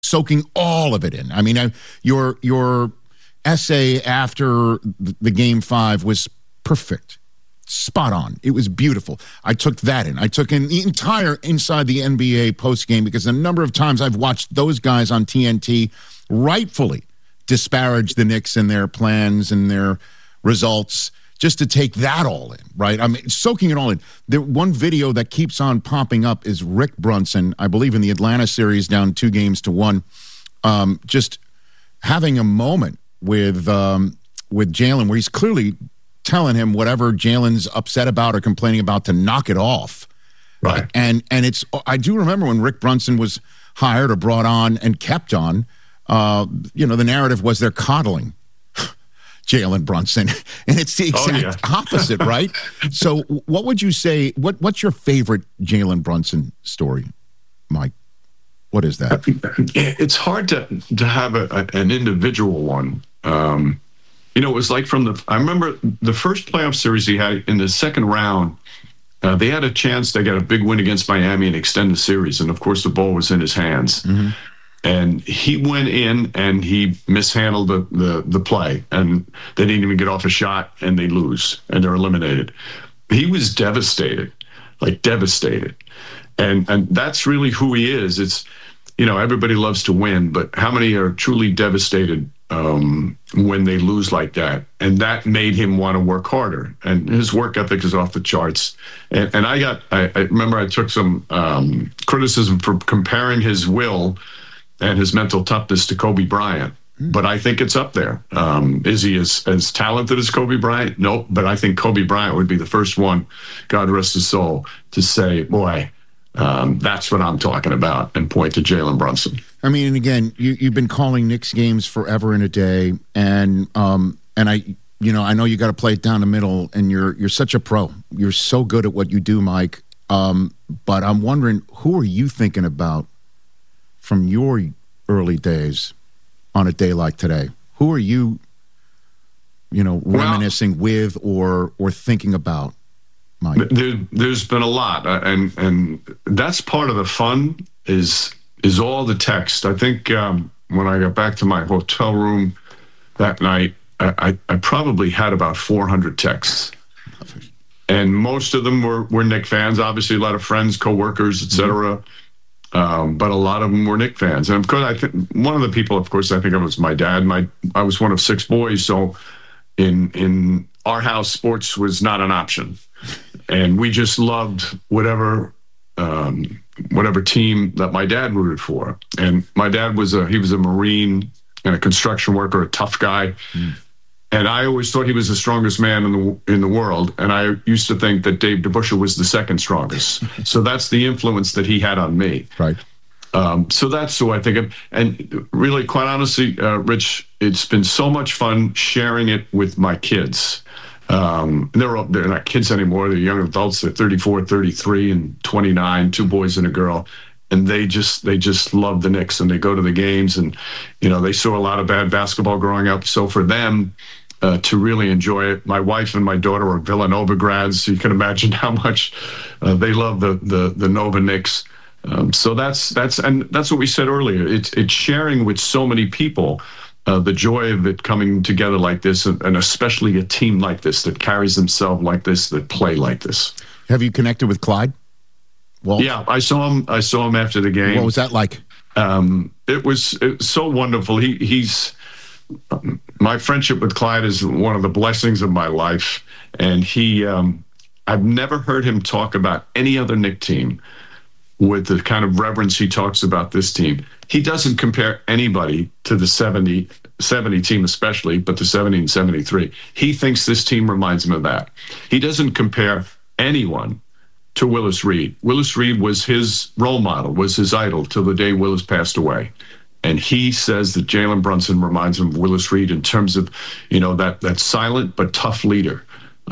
soaking all of it in. I mean, your essay after the Game 5 was perfect. Spot on. It was beautiful. I took that in. I took in the entire Inside the NBA postgame because the number of times I've watched those guys on TNT rightfully disparage the Knicks and their plans and their results, just to take that all in, right? I mean, soaking it all in. The one video that keeps on popping up is Rick Brunson, I believe in the Atlanta series, down 2-1, just having a moment with Jalen where he's clearly telling him whatever Jalen's upset about or complaining about to knock it off. Right. And it's, I do remember when Rick Brunson was hired or brought on and kept on, the narrative was they're coddling Jalen Brunson. And it's the exact opposite, right? So what would you say, what's your favorite Jalen Brunson story, Mike? What is that? It's hard to have an individual one. It was like I remember the first playoff series he had in the second round, they had a chance to get a big win against Miami and extend the series. And of course the ball was in his hands. Mm-hmm. And he went in and he mishandled the play, and they didn't even get off a shot, and they lose and they're eliminated. He was devastated, And that's really who he is. It's, everybody loves to win, but how many are truly devastated when they lose like that? And that made him want to work harder. And his work ethic is off the charts. And I remember I took some criticism for comparing his will and his mental toughness to Kobe Bryant. But I think it's up there. Is he as talented as Kobe Bryant? Nope. But I think Kobe Bryant would be the first one, God rest his soul, to say, boy, that's what I'm talking about, and point to Jalen Brunson. I mean, and again, you've been calling Knicks games forever and a day, and I know you got to play it down the middle, and you're such a pro. You're so good at what you do, Mike. But I'm wondering, who are you thinking about from your early days on a day like today? Who are you, reminiscing with or thinking about, Mike? There's been a lot, and that's part of the fun is all the text. I think when I got back to my hotel room that night, I probably had about 400 texts. And most of them were Knick fans, obviously a lot of friends, coworkers, et cetera. But a lot of them were Knick fans. And of course, I think one of the people, of course, I think of was my dad. I was one of 6 boys, so in our house, sports was not an option. And we just loved whatever team that my dad rooted for. And my dad was a Marine and a construction worker, a tough guy. And I always thought he was the strongest man in the world. And I used to think that Dave DeBusschere was the second strongest. So that's the influence that he had on me. Right. So that's who I think of. And really, quite honestly, Rich, it's been so much fun sharing it with my kids. They're not kids anymore. They're young adults. They're 34, 33, and 29, 2 boys and a girl. And they just love the Knicks, and they go to the games, and they saw a lot of bad basketball growing up. So for them to really enjoy it, my wife and my daughter are Villanova grads, so you can imagine how much they love the Nova Knicks. So that's what we said earlier. It's sharing with so many people the joy of it coming together like this, and especially a team like this that carries themselves like this, that play like this. Have you connected with Clyde? Walt? Yeah, I saw him after the game. What was that like? It was so wonderful. He's my friendship with Clyde is one of the blessings of my life, and I've never heard him talk about any other Knick team with the kind of reverence he talks about this team. He doesn't compare anybody to the 70 team especially, but the 70 and 73. He thinks this team reminds him of that. He doesn't compare anyone to Willis Reed. Willis Reed was his role model, was his idol till the day Willis passed away. And he says that Jalen Brunson reminds him of Willis Reed in terms of, that silent but tough leader.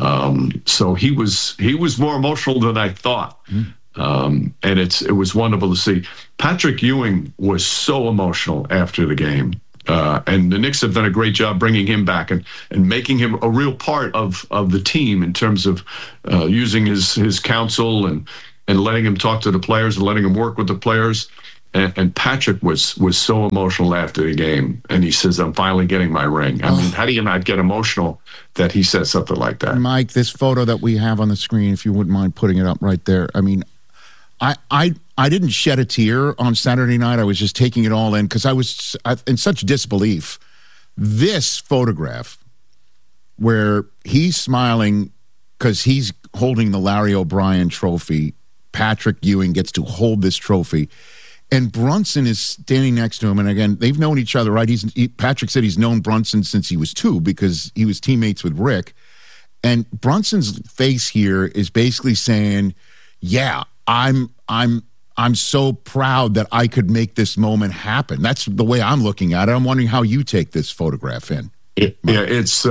So he was more emotional than I thought. And it was wonderful to see. Patrick Ewing was so emotional after the game. And the Knicks have done a great job bringing him back and making him a real part of the team in terms of using his counsel and letting him talk to the players and letting him work with the players. And Patrick was so emotional after the game, and he says, "I'm finally getting my ring." I mean, how do you not get emotional that he says something like that? Mike, this photo that we have on the screen, if you wouldn't mind putting it up right there. I mean, I didn't shed a tear on Saturday night. I was just taking it all in because I was in such disbelief. This photograph where he's smiling because he's holding the Larry O'Brien trophy. Patrick Ewing gets to hold this trophy. And Brunson is standing next to him. And again, they've known each other, right? Patrick said he's known Brunson since he was 2 because he was teammates with Rick. And Brunson's face here is basically saying, yeah, I'm so proud that I could make this moment happen. That's the way I'm looking at it. I'm wondering how you take this photograph in. Yeah, it's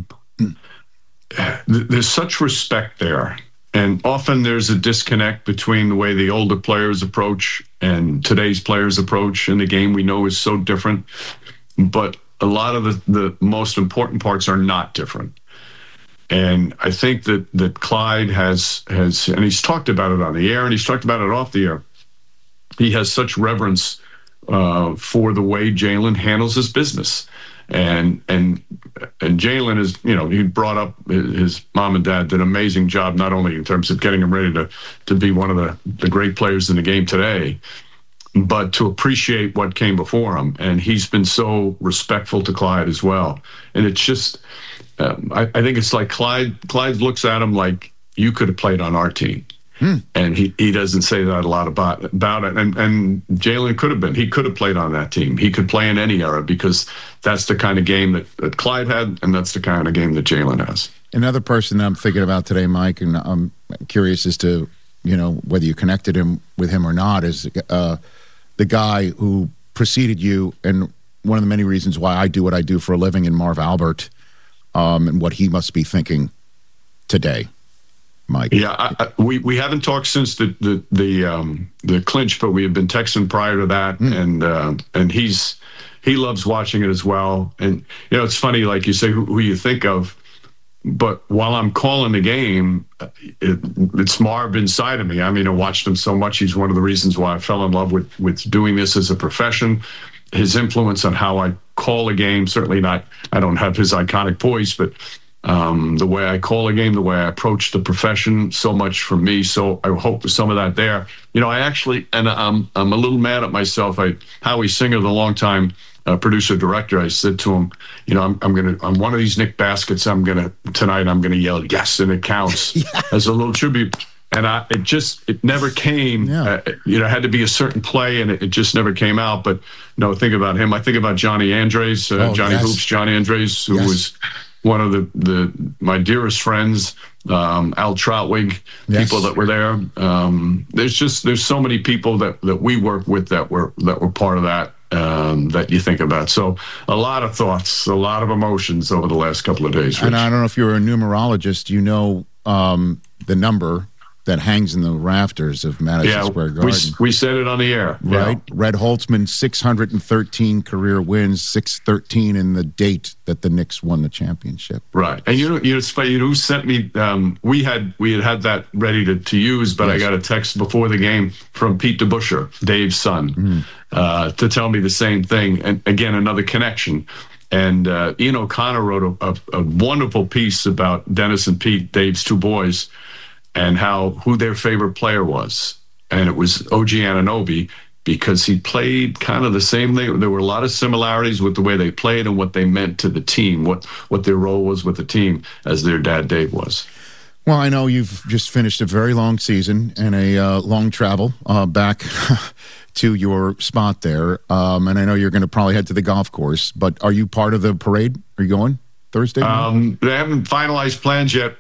there's such respect there. And often there's a disconnect between the way the older players approach and today's players approach in the game. We know is so different, but a lot of the most important parts are not different. And I think that Clyde has, and he's talked about it on the air and he's talked about it off the air. He has such reverence for the way Jalen handles his business. And Jalen is, he brought up his mom and dad did an amazing job, not only in terms of getting him ready to be one of the great players in the game today, but to appreciate what came before him. And he's been so respectful to Clyde as well. And it's just, I think it's like Clyde looks at him like, you could have played on our team. And he doesn't say that a lot about it. And Jalen could have been. He could have played on that team. He could play in any era because that's the kind of game that Clyde had, and that's the kind of game that Jalen has. Another person that I'm thinking about today, Mike, and I'm curious as to, whether you connected with him or not, is the guy who preceded you and one of the many reasons why I do what I do for a living, in Marv Albert, and what he must be thinking today. Mike. Yeah, we haven't talked since the clinch, but we have been texting prior to that, and he loves watching it as well. And it's funny, like you say, who you think of, but while I'm calling the game, it's Marv inside of me. I mean, I watched him so much. He's one of the reasons why I fell in love with doing this as a profession. His influence on how I call a game, certainly not. I don't have his iconic voice, but the way I call a game, the way I approach the profession, so much for me. So I hope there's some of that there. I actually, and I'm a little mad at myself. Howie Singer, the longtime producer director, I said to him, I'm one of these Nick Baskets. Tonight I'm gonna yell yes, and it counts as a little tribute. And it never came. It had to be a certain play, and it just never came out. But think about him. I think about Johnny Andres, Hoops, Johnny Andres, who was one of my dearest friends, Al Troutwig, people that were there. There's so many people that we work with that were part of that that you think about. So a lot of thoughts, a lot of emotions over the last couple of days. Rich. And I don't know if you're a numerologist, the number that hangs in the rafters of Madison Square Garden. We said it on the air. Right. Yeah. Red Holtzman, 613 career wins, 613 in the date that the Knicks won the championship. Right. And it's funny, who sent me, we had that ready to use, but I got a text before the game from Pete DeBuscher, Dave's son, to tell me the same thing. And again, another connection. And Ian O'Connor wrote a wonderful piece about Dennis and Pete, Dave's 2 boys, and who their favorite player was. And it was OG Anunoby, because he played kind of the same thing. There were a lot of similarities with the way they played and what they meant to the team, what their role was with the team, as their dad, Dave, was. Well, I know you've just finished a very long season and a long travel back to your spot there. And I know you're going to probably head to the golf course, but are you part of the parade? Are you going Thursday? They haven't finalized plans yet.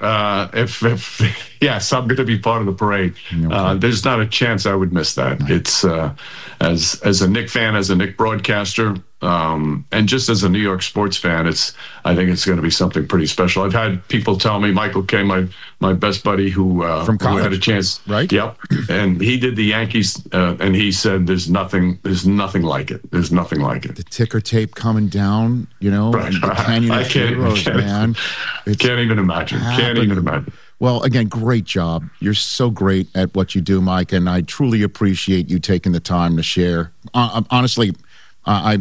Yes, I'm going to be part of the parade. Okay. There's not a chance I would miss that. Right. It's as a Knick fan, as a Knick broadcaster, and just as a New York sports fan, I think it's going to be something pretty special. I've had people tell me, Michael Kay, my best buddy, who had a chance, right? Yep, and he did the Yankees, and he said, "There's nothing like it. There's nothing like it." The ticker tape coming down, right. The Canyon of Heroes, man. Can't even imagine. Can't even imagine. Well, again, great job. You're so great at what you do, Mike, and I truly appreciate you taking the time to share. Honestly,